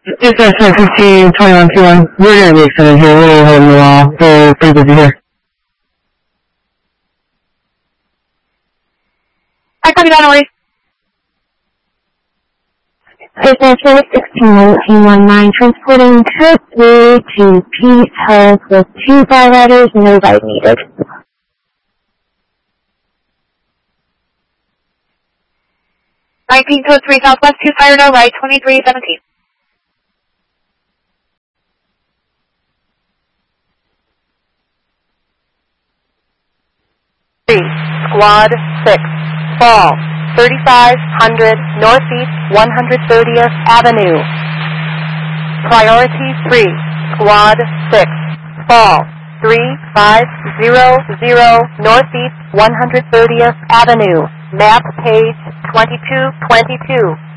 Dispatch 15, 2121. We're going to be extended here. We're going to hold the wall. We're pretty busy here. I copy that, Ori. Dispatch 161919, transporting Cook 3 to Peace Health with 2 firefighters, no ride needed. Code 3 Southwest, 2 fire, no right, 2317. Squad 6, fall, 3500 Northeast 130th Avenue. Priority 3, Squad 6, fall, 3500 Northeast 130th Avenue. Map page 2222.